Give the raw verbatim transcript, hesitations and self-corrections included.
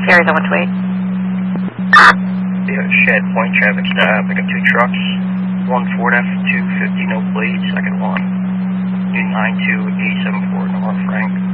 Carries on one two eight. Yeah, Shed Point traffic stop. I got two trucks. One Ford F two fifty, no plate. Second one. nine two eight seven four North Frank.